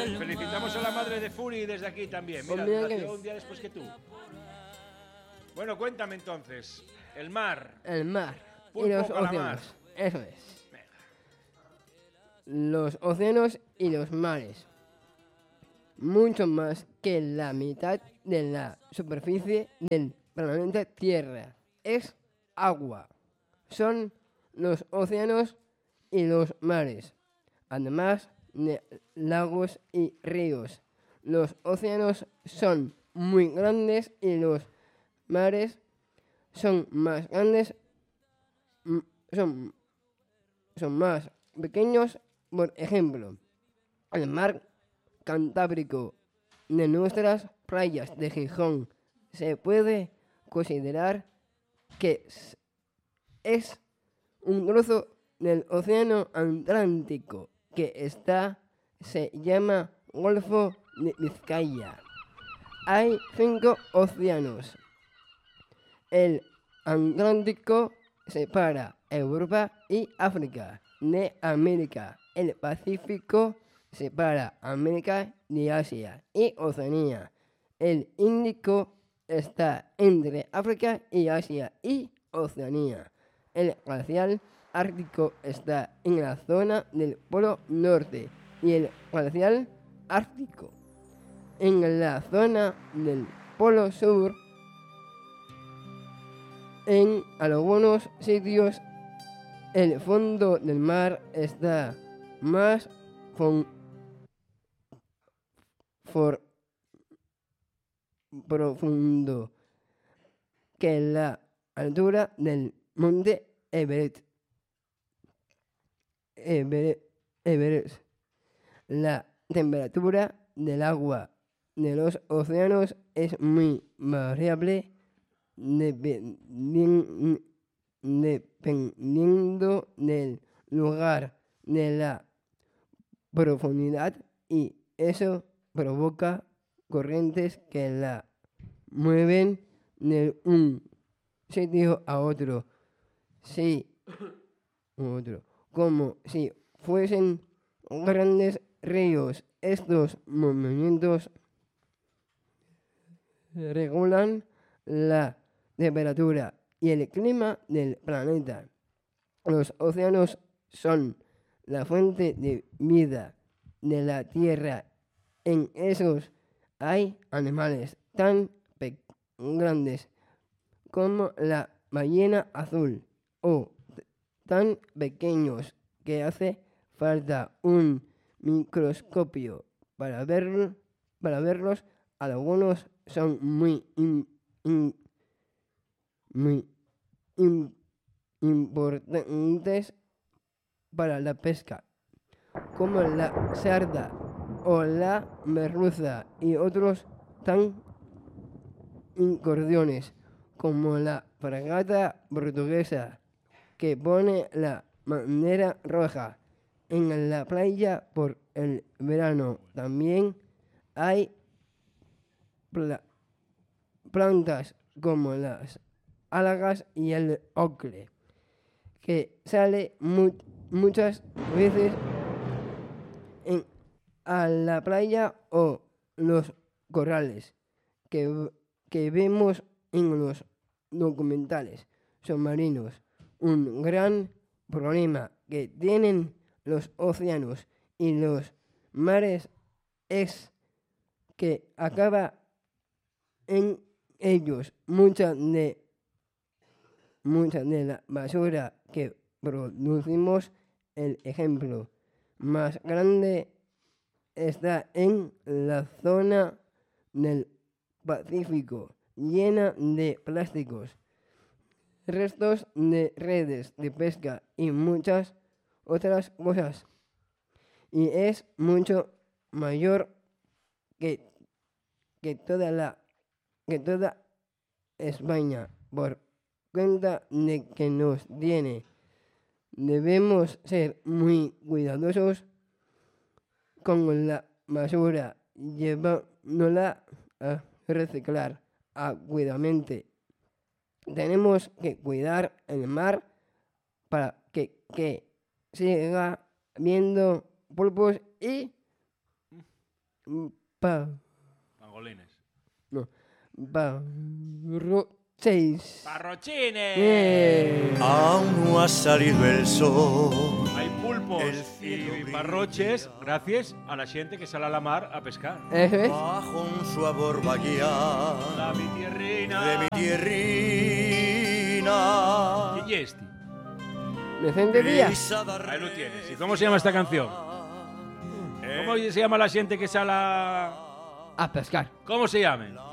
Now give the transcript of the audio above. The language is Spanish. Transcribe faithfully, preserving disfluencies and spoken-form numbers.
Felicitamos a la madre de Fury desde aquí también. Mira, Pues mira nació que- un día después que tú. Bueno, cuéntame entonces. El mar. El mar y Pulpo los calamar. océanos. Eso es. Los océanos y los mares. Mucho más que la mitad de la superficie del planeta Tierra. Es agua. Son los océanos y los mares. Además de lagos y ríos. Los océanos son muy grandes y los mares son más grandes, mm, son, son más pequeños. Por ejemplo, el mar Cantábrico de nuestras playas de Gijón se puede considerar que es- es un trozo del océano Atlántico que está, se llama Golfo de Vizcaya. Hay cinco océanos. El Atlántico separa Europa y África de América. El Pacífico separa América de Asia y Oceanía. El Índico está entre África y Asia y Oceanía. El glacial ártico está en la zona del Polo Norte y el glacial ártico en la zona del Polo Sur. En algunos sitios el fondo del mar está más fon- for- profundo que la altura del monte Everest. Everest. Everest. La temperatura del agua de los océanos es muy variable dependien- dependiendo del lugar, de la profundidad, y eso provoca corrientes que la mueven de un sitio a otro, sí, otro, como si fuesen grandes ríos. Estos movimientos regulan la temperatura y el clima del planeta. Los océanos son la fuente de vida de la Tierra. En esos hay animales tan pe- grandes como la ballena azul o t- tan pequeños que hace falta un microscopio para ver, para verlos. Algunos son muy, in- in- muy in- importantes para la pesca, como la sarda o la merluza, y otros tan incursiones como la fragata portuguesa que pone la bandera roja en la playa por el verano. También hay pla- plantas como las algas y el ocre que sale mu- muchas veces en, a la playa, o los corrales que, v- que vemos en los documentales submarinos. Un gran problema que tienen los océanos y los mares es que acaba en ellos mucha de mucha de la basura que producimos. El ejemplo más grande está en la zona del Pacífico, llena de plásticos, restos de redes de pesca y muchas otras cosas. Y es mucho mayor que, que toda la que toda España, por cuenta de que nos tiene. Debemos ser muy cuidadosos con la basura, llevándola a reciclar adecuadamente. Tenemos que cuidar el mar para que, que siga habiendo pulpos y Pa... Pangolines. No. Parroches. ¡Parrochines! Eh. Aún no ha salido el sol. Hay pulpos El cielo y brilla. parroches gracias a la gente que sale a la mar a pescar. Eso es. Bajo un suave vaguear La mi tierrina. de mi tierrina. ¿Quién es este? Vicente Díaz. Brisa de Ahí lo tienes. ¿Y cómo se llama esta canción? ¿Cómo se llama la gente que sale a... A pescar. ¿Cómo se llama?